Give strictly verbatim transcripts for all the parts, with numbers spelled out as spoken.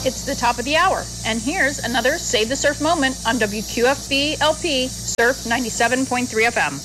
It's the top of the hour, and here's another Save the Surf moment on W Q F B L P Surf ninety-seven point three F M.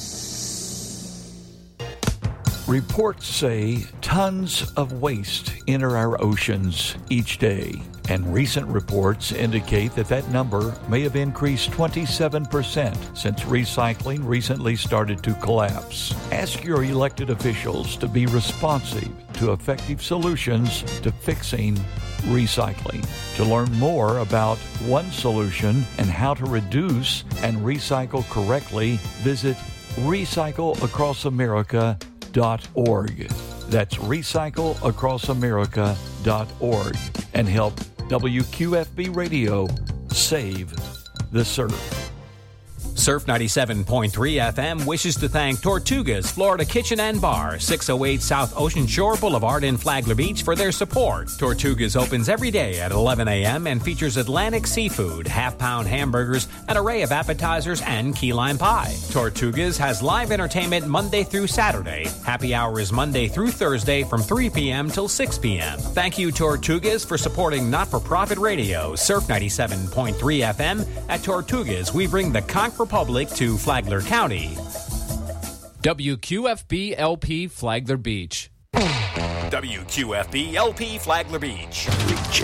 Reports say tons of waste enter our oceans each day, and recent reports indicate that that number may have increased twenty-seven percent since recycling recently started to collapse. Ask your elected officials to be responsive to effective solutions to fixing recycling. To learn more about one solution and how to reduce and recycle correctly, visit recycle across america dot org. That's recycle across america dot org, and help W Q F B Radio save the surf. Surf ninety-seven point three F M wishes to thank Tortuga's Florida Kitchen and Bar, six oh eight South Ocean Shore Boulevard in Flagler Beach, for their support. Tortuga's opens every day at eleven a.m. and features Atlantic seafood, half-pound hamburgers, an array of appetizers, and key lime pie. Tortuga's has live entertainment Monday through Saturday. Happy hour is Monday through Thursday from three p.m. till six p.m. Thank you, Tortuga's, for supporting not-for-profit radio, Surf ninety-seven point three F M. At Tortuga's, we bring the Conch Republic to Flagler County. W Q F B L P Flagler Beach. W Q F B L P Flagler Beach.